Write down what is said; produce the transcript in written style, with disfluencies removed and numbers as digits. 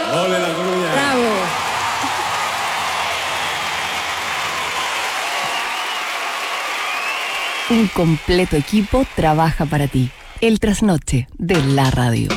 Ole La Coruña. Bravo. Un completo equipo trabaja para ti. El trasnoche de la radio.